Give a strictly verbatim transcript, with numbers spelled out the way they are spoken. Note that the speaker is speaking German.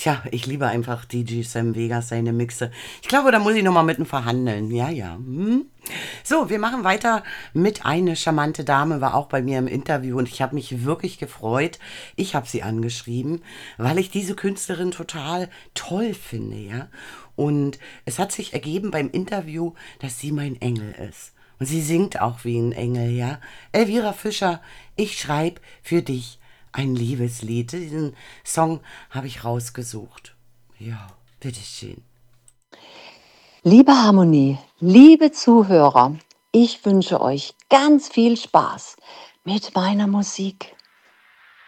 Tja, ich liebe einfach D J Sam Vega, seine Mixe. Ich glaube, da muss ich noch mal mit ihm verhandeln. Ja, ja. Hm? So, wir machen weiter mit Eine charmante Dame, war auch bei mir im Interview und ich habe mich wirklich gefreut. Ich habe sie angeschrieben, weil ich diese Künstlerin total toll finde, ja. Und es hat sich ergeben beim Interview, dass sie mein Engel ist. Und sie singt auch wie ein Engel, ja. Elvira Fischer, ich schreibe für dich ein Liebeslied. Diesen Song habe ich rausgesucht. Ja, bitteschön. Liebe Harmonie, liebe Zuhörer, ich wünsche euch ganz viel Spaß mit meiner Musik.